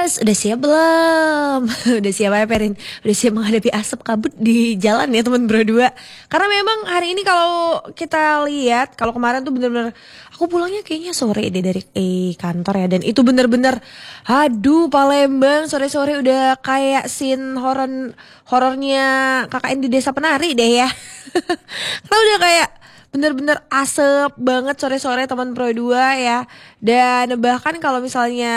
Yes, udah siap belum? Udah siap apa Perin? Udah siap menghadapi asap kabut di jalan ya teman berdua. Karena memang hari ini kalau kita lihat, kalau kemarin tuh bener-bener aku pulangnya kayaknya sore deh dari kantor ya. Dan itu bener-bener, aduh Palembang sore-sore udah kayak scene horornya KKN di Desa Penari deh ya. Karena udah kayak bener-bener asep banget sore-sore teman Pro 2 ya. Dan bahkan kalau misalnya